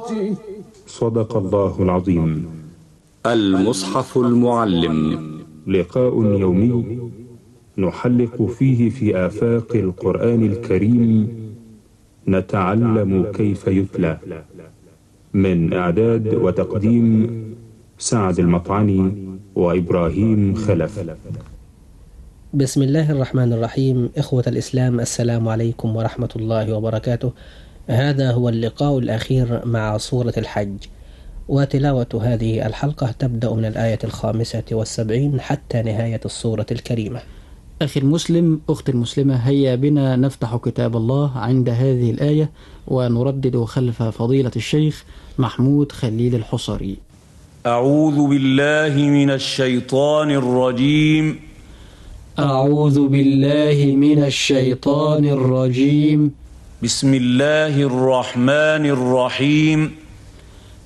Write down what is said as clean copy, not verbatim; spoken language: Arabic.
صدق الله العظيم. المصحف المعلم، لقاء يومي نحلق فيه في آفاق القرآن الكريم، نتعلم كيف يتلى. من إعداد وتقديم سعد المطعني وإبراهيم خلف. بسم الله الرحمن الرحيم. إخوة الإسلام، السلام عليكم ورحمة الله وبركاته. هذا هو اللقاء الأخير مع سورة الحج، وتلاوة هذه الحلقة تبدأ من الآية 75 حتى نهاية السورة الكريمة. أخي المسلم، أختي المسلمة، هيا بنا نفتح كتاب الله عند هذه الآية ونردد خلف فضيلة الشيخ محمود خليل الحصري. أعوذ بالله من الشيطان الرجيم. أعوذ بالله من الشيطان الرجيم. بسم الله الرحمن الرحيم.